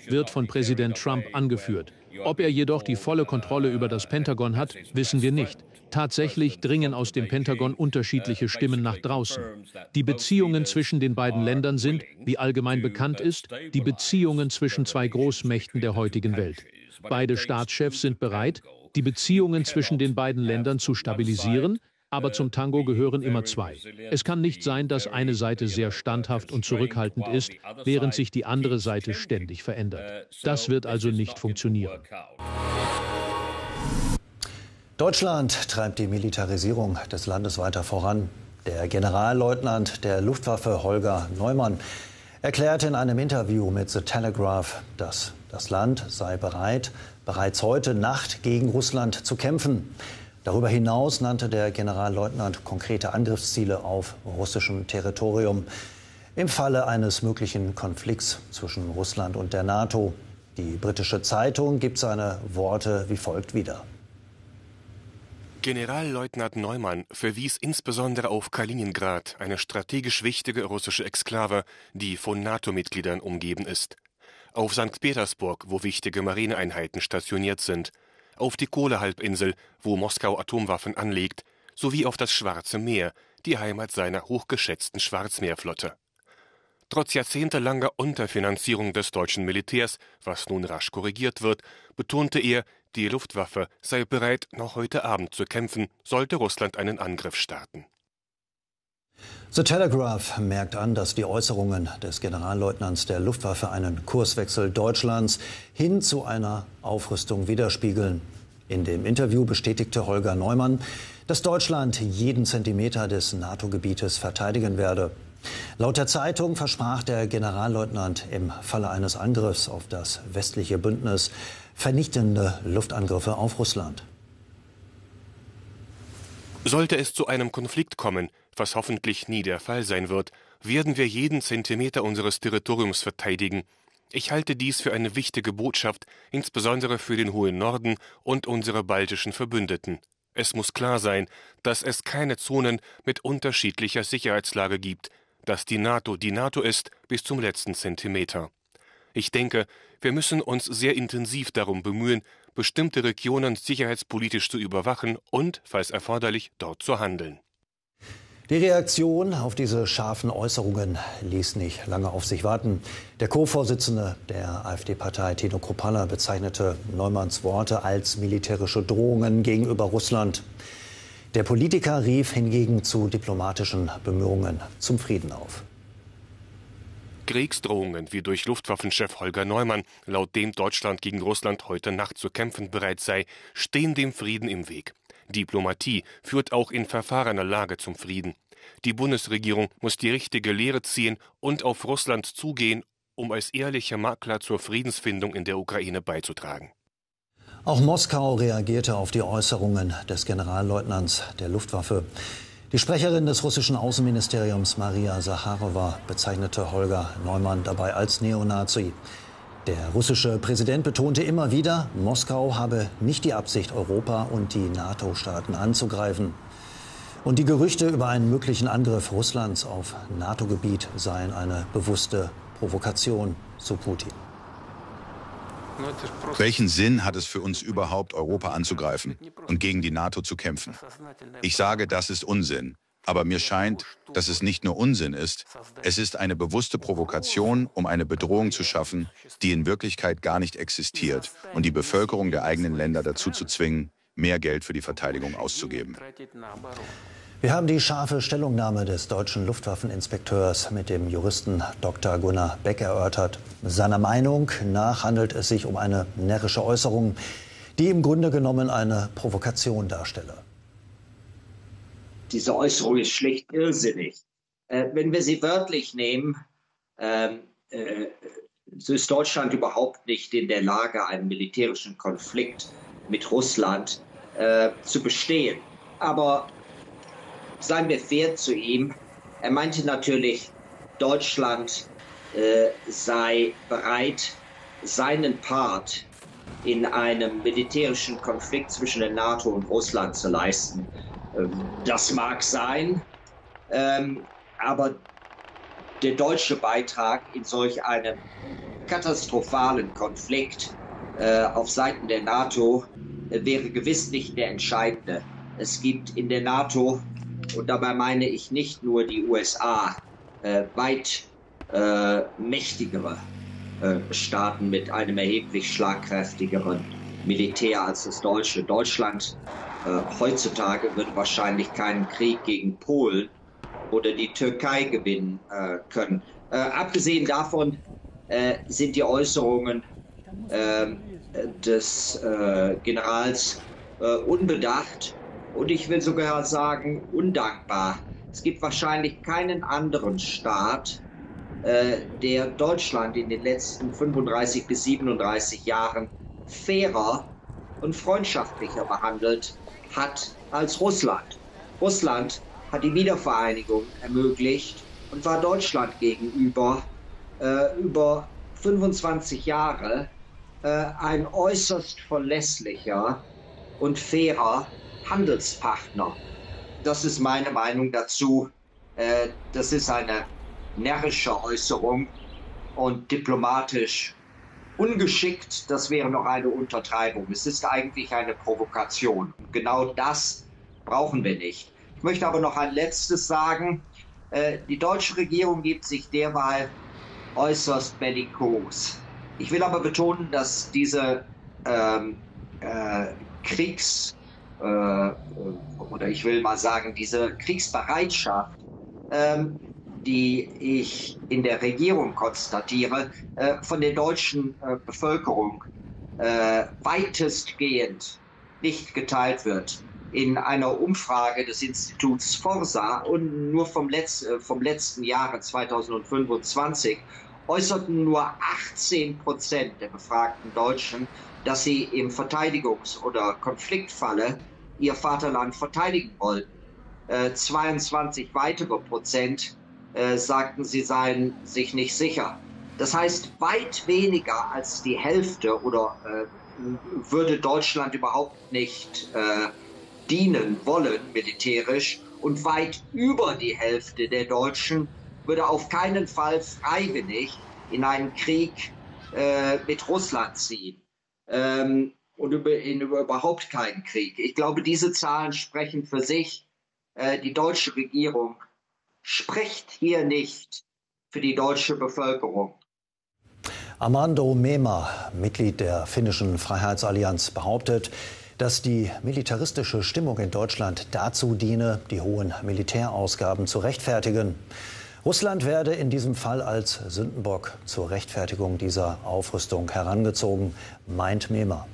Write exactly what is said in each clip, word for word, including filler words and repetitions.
wird von Präsident Trump angeführt. Ob er jedoch die volle Kontrolle über das Pentagon hat, wissen wir nicht. Tatsächlich dringen aus dem Pentagon unterschiedliche Stimmen nach draußen. Die Beziehungen zwischen den beiden Ländern sind, wie allgemein bekannt ist, die Beziehungen zwischen zwei Großmächten der heutigen Welt. Beide Staatschefs sind bereit, die Beziehungen zwischen den beiden Ländern zu stabilisieren, aber zum Tango gehören immer zwei. Es kann nicht sein, dass eine Seite sehr standhaft und zurückhaltend ist, während sich die andere Seite ständig verändert. Das wird also nicht funktionieren. Deutschland treibt die Militarisierung des Landes weiter voran. Der Generalleutnant der Luftwaffe Holger Neumann erklärte in einem Interview mit The Telegraph, dass das Land sei bereit, bereits heute Nacht gegen Russland zu kämpfen. Darüber hinaus nannte der Generalleutnant konkrete Angriffsziele auf russischem Territorium im Falle eines möglichen Konflikts zwischen Russland und der NATO. Die britische Zeitung gibt seine Worte wie folgt wieder. Generalleutnant Neumann verwies insbesondere auf Kaliningrad, eine strategisch wichtige russische Exklave, die von NATO-Mitgliedern umgeben ist, auf Sankt Petersburg, wo wichtige Marineeinheiten stationiert sind, auf die Kola-Halbinsel, wo Moskau Atomwaffen anlegt, sowie auf das Schwarze Meer, die Heimat seiner hochgeschätzten Schwarzmeerflotte. Trotz jahrzehntelanger Unterfinanzierung des deutschen Militärs, was nun rasch korrigiert wird, betonte er, die Luftwaffe sei bereit, noch heute Abend zu kämpfen, sollte Russland einen Angriff starten. The Telegraph merkt an, dass die Äußerungen des Generalleutnants der Luftwaffe einen Kurswechsel Deutschlands hin zu einer Aufrüstung widerspiegeln. In dem Interview bestätigte Holger Neumann, dass Deutschland jeden Zentimeter des NATO-Gebietes verteidigen werde. Laut der Zeitung versprach der Generalleutnant im Falle eines Angriffs auf das westliche Bündnis vernichtende Luftangriffe auf Russland. Sollte es zu einem Konflikt kommen, was hoffentlich nie der Fall sein wird, werden wir jeden Zentimeter unseres Territoriums verteidigen. Ich halte dies für eine wichtige Botschaft, insbesondere für den hohen Norden und unsere baltischen Verbündeten. Es muss klar sein, dass es keine Zonen mit unterschiedlicher Sicherheitslage gibt, dass die NATO die NATO ist bis zum letzten Zentimeter. Ich denke, wir müssen uns sehr intensiv darum bemühen, bestimmte Regionen sicherheitspolitisch zu überwachen und, falls erforderlich, dort zu handeln. Die Reaktion auf diese scharfen Äußerungen ließ nicht lange auf sich warten. Der Co-Vorsitzende der AfD-Partei, Tino Kruppalla, bezeichnete Neumanns Worte als militärische Drohungen gegenüber Russland. Der Politiker rief hingegen zu diplomatischen Bemühungen zum Frieden auf. Kriegsdrohungen wie durch Luftwaffenchef Holger Neumann, laut dem Deutschland gegen Russland heute Nacht zu kämpfen bereit sei, stehen dem Frieden im Weg. Diplomatie führt auch in verfahrener Lage zum Frieden. Die Bundesregierung muss die richtige Lehre ziehen und auf Russland zugehen, um als ehrlicher Makler zur Friedensfindung in der Ukraine beizutragen. Auch Moskau reagierte auf die Äußerungen des Generalleutnants der Luftwaffe. Die Sprecherin des russischen Außenministeriums Maria Sacharowa bezeichnete Holger Neumann dabei als Neonazi. Der russische Präsident betonte immer wieder, Moskau habe nicht die Absicht, Europa und die NATO-Staaten anzugreifen. Und die Gerüchte über einen möglichen Angriff Russlands auf NATO-Gebiet seien eine bewusste Provokation, so Putin. Welchen Sinn hat es für uns überhaupt, Europa anzugreifen und gegen die NATO zu kämpfen? Ich sage, das ist Unsinn. Aber mir scheint, dass es nicht nur Unsinn ist, es ist eine bewusste Provokation, um eine Bedrohung zu schaffen, die in Wirklichkeit gar nicht existiert und die Bevölkerung der eigenen Länder dazu zu zwingen, mehr Geld für die Verteidigung auszugeben. Wir haben die scharfe Stellungnahme des deutschen Luftwaffeninspekteurs mit dem Juristen Doktor Gunnar Beck erörtert. Seiner Meinung nach handelt es sich um eine närrische Äußerung, die im Grunde genommen eine Provokation darstelle. Diese Äußerung ist schlicht irrsinnig. Äh, wenn wir sie wörtlich nehmen, äh, äh, so ist Deutschland überhaupt nicht in der Lage, einen militärischen Konflikt mit Russland äh, zu bestehen. Aber seien wir fair zu ihm. Er meinte natürlich, Deutschland äh, sei bereit, seinen Part in einem militärischen Konflikt zwischen der NATO und Russland zu leisten. Das mag sein, ähm, aber der deutsche Beitrag in solch einem katastrophalen Konflikt äh, auf Seiten der NATO äh, wäre gewiss nicht der entscheidende. Es gibt in der NATO, und dabei meine ich nicht nur die U S A, äh, weit äh, mächtigere äh, Staaten mit einem erheblich schlagkräftigeren Militär als das deutsche. Deutschland äh, heutzutage würde wahrscheinlich keinen Krieg gegen Polen oder die Türkei gewinnen äh, können. Äh, abgesehen davon äh, sind die Äußerungen äh, des äh, Generals äh, unbedacht und ich will sogar sagen undankbar. Es gibt wahrscheinlich keinen anderen Staat, äh, der Deutschland in den letzten fünfunddreißig bis siebenunddreißig Jahren fairer und freundschaftlicher behandelt hat als Russland. Russland hat die Wiedervereinigung ermöglicht und war Deutschland gegenüber äh, über fünfundzwanzig Jahre äh, ein äußerst verlässlicher und fairer Handelspartner. Das ist meine Meinung dazu. Äh, das ist eine närrische Äußerung und diplomatisch ungeschickt. Das wäre noch eine Untertreibung. Es ist eigentlich eine Provokation. Und genau das brauchen wir nicht. Ich möchte aber noch ein Letztes sagen. Äh, die deutsche Regierung gibt sich derweil äußerst bellikos. Ich will aber betonen, dass diese ähm, äh, Kriegs- äh, oder ich will mal sagen, diese Kriegsbereitschaft, ähm, die ich in der Regierung konstatiere, äh, von der deutschen äh, Bevölkerung äh, weitestgehend nicht geteilt wird. In einer Umfrage des Instituts Forsa und nur vom, Letz-, äh, vom letzten Jahre zweitausendfünfundzwanzig äußerten nur achtzehn Prozent der befragten Deutschen, dass sie im Verteidigungs- oder Konfliktfalle ihr Vaterland verteidigen wollten. Äh, zweiundzwanzig weitere Prozent äh, sagten, sie seien sich nicht sicher. Das heißt, weit weniger als die Hälfte oder äh, würde Deutschland überhaupt nicht äh, dienen wollen militärisch und weit über die Hälfte der Deutschen würde auf keinen Fall freiwillig in einen Krieg äh, mit Russland ziehen. Ähm, und über, in über überhaupt keinen Krieg. Ich glaube, diese Zahlen sprechen für sich. Äh, die deutsche Regierung spricht hier nicht für die deutsche Bevölkerung. Armando Mema, Mitglied der finnischen Freiheitsallianz, behauptet, dass die militaristische Stimmung in Deutschland dazu diene, die hohen Militärausgaben zu rechtfertigen. Russland werde in diesem Fall als Sündenbock zur Rechtfertigung dieser Aufrüstung herangezogen, meint Mema.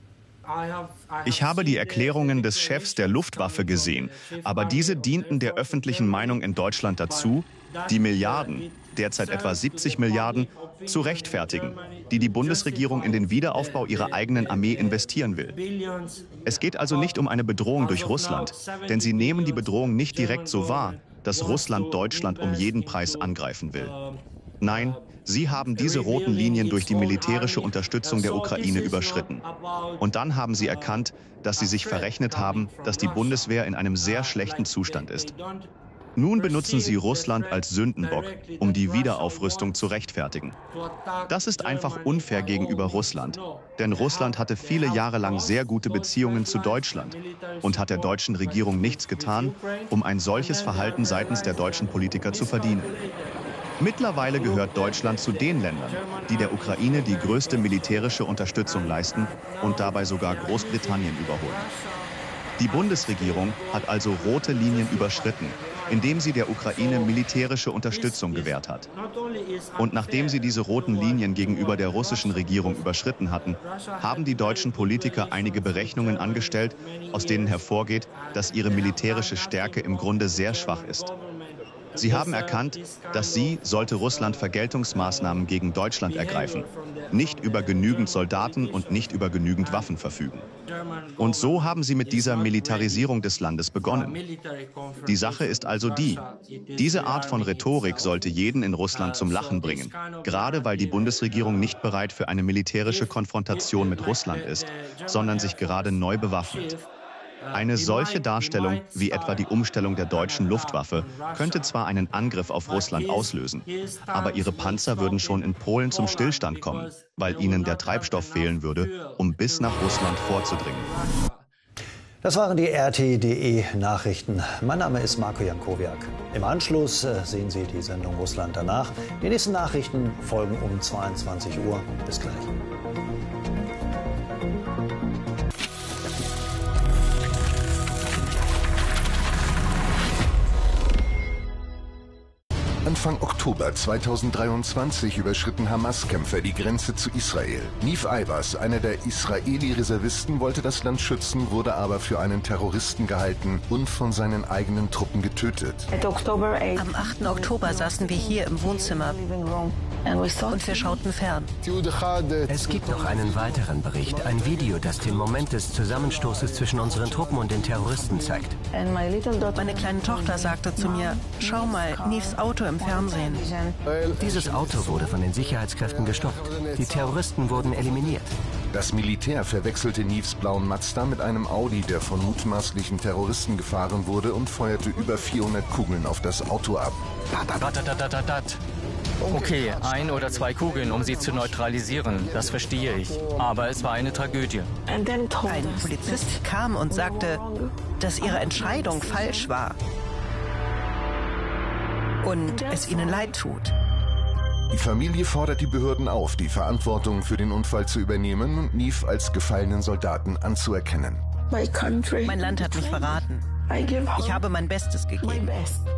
Ich habe die Erklärungen des Chefs der Luftwaffe gesehen, aber diese dienten der öffentlichen Meinung in Deutschland dazu, die Milliarden, derzeit etwa siebzig Milliarden, zu rechtfertigen, die die Bundesregierung in den Wiederaufbau ihrer eigenen Armee investieren will. Es geht also nicht um eine Bedrohung durch Russland, denn sie nehmen die Bedrohung nicht direkt so wahr, dass Russland Deutschland um jeden Preis angreifen will. Nein, sie haben diese roten Linien durch die militärische Unterstützung der Ukraine überschritten. Und dann haben sie erkannt, dass sie sich verrechnet haben, dass die Bundeswehr in einem sehr schlechten Zustand ist. Nun benutzen sie Russland als Sündenbock, um die Wiederaufrüstung zu rechtfertigen. Das ist einfach unfair gegenüber Russland, denn Russland hatte viele Jahre lang sehr gute Beziehungen zu Deutschland und hat der deutschen Regierung nichts getan, um ein solches Verhalten seitens der deutschen Politiker zu verdienen. Mittlerweile gehört Deutschland zu den Ländern, die der Ukraine die größte militärische Unterstützung leisten und dabei sogar Großbritannien überholen. Die Bundesregierung hat also rote Linien überschritten, indem sie der Ukraine militärische Unterstützung gewährt hat. Und nachdem sie diese roten Linien gegenüber der russischen Regierung überschritten hatten, haben die deutschen Politiker einige Berechnungen angestellt, aus denen hervorgeht, dass ihre militärische Stärke im Grunde sehr schwach ist. Sie haben erkannt, dass sie, sollte Russland Vergeltungsmaßnahmen gegen Deutschland ergreifen, nicht über genügend Soldaten und nicht über genügend Waffen verfügen. Und so haben sie mit dieser Militarisierung des Landes begonnen. Die Sache ist also die, diese Art von Rhetorik sollte jeden in Russland zum Lachen bringen, gerade weil die Bundesregierung nicht bereit für eine militärische Konfrontation mit Russland ist, sondern sich gerade neu bewaffnet. Eine solche Darstellung, wie etwa die Umstellung der deutschen Luftwaffe, könnte zwar einen Angriff auf Russland auslösen, aber ihre Panzer würden schon in Polen zum Stillstand kommen, weil ihnen der Treibstoff fehlen würde, um bis nach Russland vorzudringen. Das waren die R T D E-Nachrichten. Mein Name ist Marco Jankowiak. Im Anschluss äh, sehen Sie die Sendung Russland danach. Die nächsten Nachrichten folgen um zweiundzwanzig Uhr. Bis gleich. Anfang Oktober zweitausenddreiundzwanzig überschritten Hamas-Kämpfer die Grenze zu Israel. Niv Ayvaz, einer der Israeli-Reservisten, wollte das Land schützen, wurde aber für einen Terroristen gehalten und von seinen eigenen Truppen getötet. Am achten Oktober saßen wir hier im Wohnzimmer und wir schauten fern. Es gibt noch einen weiteren Bericht, ein Video, das den Moment des Zusammenstoßes zwischen unseren Truppen und den Terroristen zeigt. Meine kleine Tochter sagte zu mir, schau mal, Nivs Auto im Fernsehen. Dieses Auto wurde von den Sicherheitskräften gestoppt. Die Terroristen wurden eliminiert. Das Militär verwechselte Nivs blauen Mazda mit einem Audi, der von mutmaßlichen Terroristen gefahren wurde, und feuerte über vierhundert Kugeln auf das Auto ab. Okay, ein oder zwei Kugeln, um sie zu neutralisieren, das verstehe ich. Aber es war eine Tragödie. Ein Polizist kam und sagte, dass ihre Entscheidung falsch war und es ihnen leid tut. Die Familie fordert die Behörden auf, die Verantwortung für den Unfall zu übernehmen und Niv als gefallenen Soldaten anzuerkennen. Mein Land hat mich verraten. Ich habe mein Bestes gegeben.